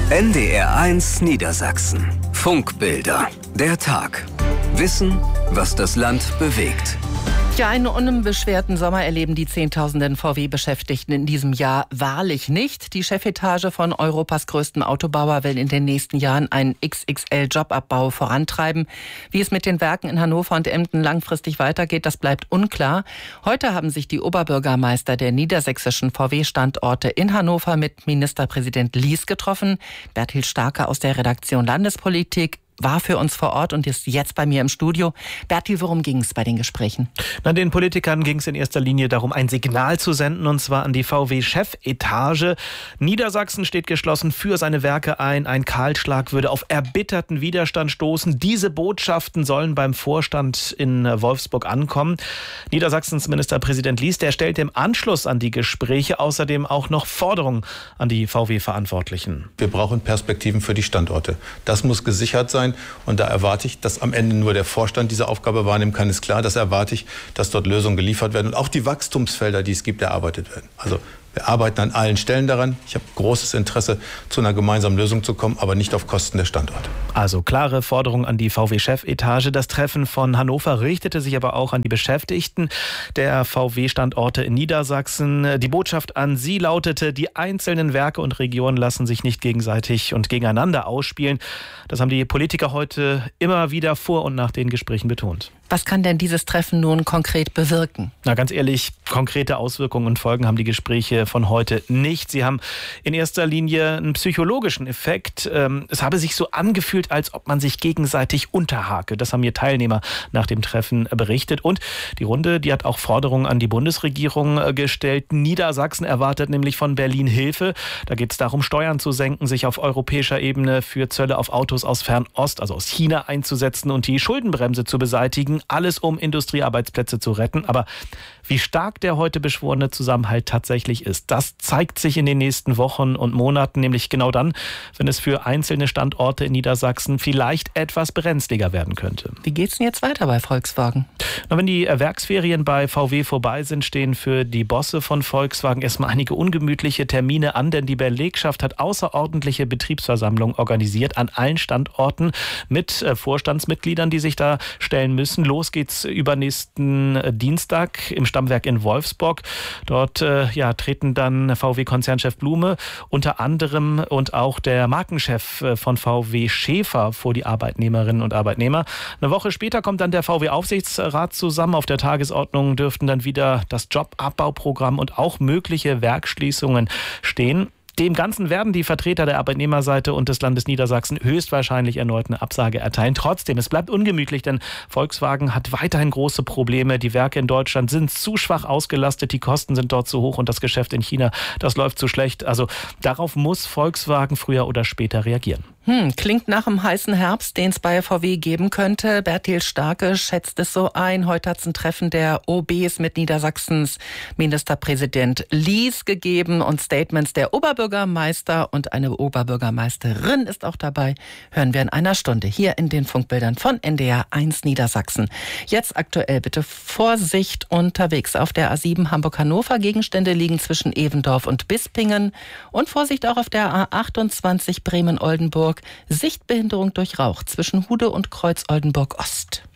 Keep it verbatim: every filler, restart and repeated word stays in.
N D R eins Niedersachsen. Funkbilder. Der Tag. Wissen, was das Land bewegt. Ja, einen unbeschwerten Sommer erleben die Zehntausenden V W-Beschäftigten in diesem Jahr wahrlich nicht. Die Chefetage von Europas größtem Autobauer will in den nächsten Jahren einen X X L-Jobabbau vorantreiben. Wie es mit den Werken in Hannover und Emden langfristig weitergeht, das bleibt unklar. Heute haben sich die Oberbürgermeister der niedersächsischen V W-Standorte in Hannover mit Ministerpräsident Lies getroffen. Bertil Starke aus der Redaktion Landespolitik war für uns vor Ort und ist jetzt bei mir im Studio. Bertil, worum ging es bei den Gesprächen? Na, den Politikern ging es in erster Linie darum, ein Signal zu senden, und zwar an die V W-Chefetage. Niedersachsen steht geschlossen für seine Werke ein. Ein Kahlschlag würde auf erbitterten Widerstand stoßen. Diese Botschaften sollen beim Vorstand in Wolfsburg ankommen. Niedersachsens Ministerpräsident Lies, der stellt im Anschluss an die Gespräche außerdem auch noch Forderungen an die V W-Verantwortlichen. Wir brauchen Perspektiven für die Standorte. Das muss gesichert sein. Und da erwarte ich, dass am Ende nur der Vorstand diese Aufgabe wahrnehmen kann, ist klar. Das erwarte ich, dass dort Lösungen geliefert werden und auch die Wachstumsfelder, die es gibt, erarbeitet werden. Also wir arbeiten an allen Stellen daran. Ich habe großes Interesse, zu einer gemeinsamen Lösung zu kommen, aber nicht auf Kosten der Standorte. Also klare Forderung an die V W-Chefetage. Das Treffen von Hannover richtete sich aber auch an die Beschäftigten der V W-Standorte in Niedersachsen. Die Botschaft an sie lautete: Die einzelnen Werke und Regionen lassen sich nicht gegenseitig und gegeneinander ausspielen. Das haben die Politiker heute immer wieder vor und nach den Gesprächen betont. Was kann denn dieses Treffen nun konkret bewirken? Na, ganz ehrlich, konkrete Auswirkungen und Folgen haben die Gespräche von heute nicht. Sie haben in erster Linie einen psychologischen Effekt. Es habe sich so angefühlt, als ob man sich gegenseitig unterhake. Das haben mir Teilnehmer nach dem Treffen berichtet. Und die Runde, die hat auch Forderungen an die Bundesregierung gestellt. Niedersachsen erwartet nämlich von Berlin Hilfe. Da geht es darum, Steuern zu senken, sich auf europäischer Ebene für Zölle auf Autos aus Fernost, also aus China, einzusetzen und die Schuldenbremse zu beseitigen. Alles, um Industriearbeitsplätze zu retten. Aber wie stark der heute beschworene Zusammenhalt tatsächlich ist, das zeigt sich in den nächsten Wochen und Monaten, nämlich genau dann, wenn es für einzelne Standorte in Niedersachsen vielleicht etwas brenzliger werden könnte. Wie geht's denn jetzt weiter bei Volkswagen? Na, wenn die Werksferien bei V W vorbei sind, stehen für die Bosse von Volkswagen erstmal einige ungemütliche Termine an, denn die Belegschaft hat außerordentliche Betriebsversammlungen organisiert an allen Standorten mit Vorstandsmitgliedern, die sich da stellen müssen. Los geht's übernächsten Dienstag im Stammwerk in Wolfsburg. Dort äh, ja, treten dann V W-Konzernchef Blume unter anderem und auch der Markenchef von V W Schäfer vor die Arbeitnehmerinnen und Arbeitnehmer. Eine Woche später kommt dann der V W-Aufsichtsrat zusammen. Auf der Tagesordnung dürften dann wieder das Jobabbauprogramm und auch mögliche Werksschließungen stehen. Dem Ganzen werden die Vertreter der Arbeitnehmerseite und des Landes Niedersachsen höchstwahrscheinlich erneut eine Absage erteilen. Trotzdem, es bleibt ungemütlich, denn Volkswagen hat weiterhin große Probleme. Die Werke in Deutschland sind zu schwach ausgelastet, die Kosten sind dort zu hoch und das Geschäft in China, das läuft zu schlecht. Also darauf muss Volkswagen früher oder später reagieren. Hm, klingt nach einem heißen Herbst, den es bei V W geben könnte. Bertil Starke schätzt es so ein. Heute hat es ein Treffen der O Bs mit Niedersachsens Ministerpräsident Lies gegeben und Statements der Oberbürgermeister und eine Oberbürgermeisterin ist auch dabei. Hören wir in einer Stunde hier in den Funkbildern von N D R eins Niedersachsen. Jetzt aktuell bitte Vorsicht unterwegs auf der A sieben Hamburg-Hannover. Gegenstände liegen zwischen Evendorf und Bispingen und Vorsicht auch auf der A achtundzwanzig Bremen-Oldenburg. Sichtbehinderung durch Rauch zwischen Hude und Kreuz Oldenburg Ost.